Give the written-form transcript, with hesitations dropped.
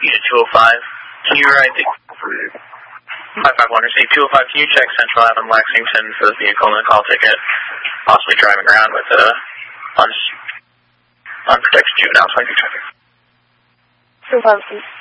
unit 205. Can you write the 551 or say 205, can you check Central Ave in Lexington for the vehicle and a call ticket? Possibly driving around with unprotected juvenile. So,